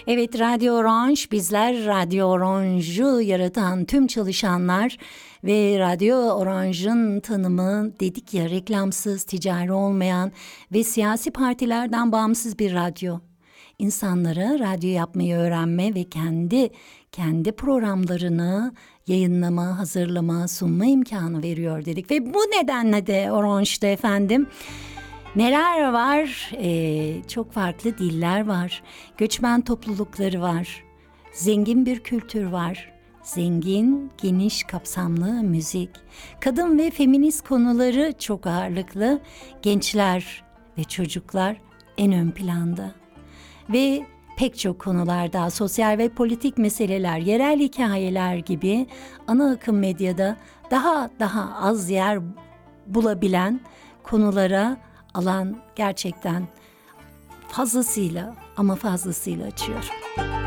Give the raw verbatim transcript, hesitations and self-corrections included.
Evet, Radyo Orange, bizler Radyo Orange'u yaratan tüm çalışanlar ve Radyo Orange'ın tanımı dedik ya, reklamsız, ticari olmayan ve siyasi partilerden bağımsız bir radyo. İnsanlara radyo yapmayı öğrenme ve kendi kendi programlarını yayınlama, hazırlama, sunma imkanı veriyor dedik. Ve bu nedenle de Orange'da efendim neler var? Ee, çok farklı diller var. Göçmen toplulukları var. Zengin bir kültür var. Zengin, geniş, kapsamlı müzik. Kadın ve feminist konuları çok ağırlıklı. Gençler ve çocuklar en ön planda. Ve pek çok konularda sosyal ve politik meseleler, yerel hikayeler gibi ana akım medyada daha daha az yer bulabilen konulara alan gerçekten fazlasıyla ama fazlasıyla açıyor.